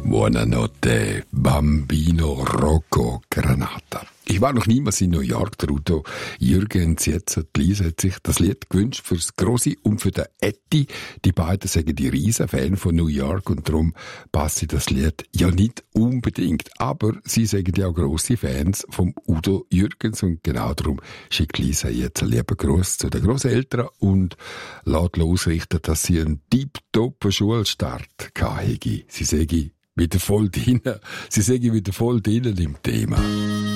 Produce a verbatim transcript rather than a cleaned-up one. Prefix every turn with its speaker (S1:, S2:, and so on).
S1: Buonanotte, Bambino Rocco Granata. Ich war noch niemals in New York, der Udo Jürgens, jetzt hat Lisa hat sich das Lied gewünscht fürs Grossi und für den Etti. Die beiden sagen die riesen Fan von New York und darum passt das Lied ja nicht unbedingt. Aber sie sagen ja auch grosse Fans vom Udo Jürgens und genau darum schickt Lisa jetzt einen lieben Gruß zu den Grosseltern und lässt ausrichten, dass sie einen tipptoppen Schulstart hatten. Sie sagen wieder voll drin, sie sagen wieder voll drin im Thema.